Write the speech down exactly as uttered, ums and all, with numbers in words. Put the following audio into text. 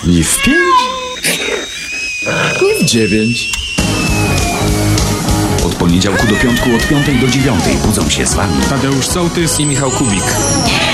Nie w pięć? Nie w dziewięć. Od poniedziałku do piątku od piątej do dziewiątej budzą się z wami Tadeusz Sołtys i Michał Kubik.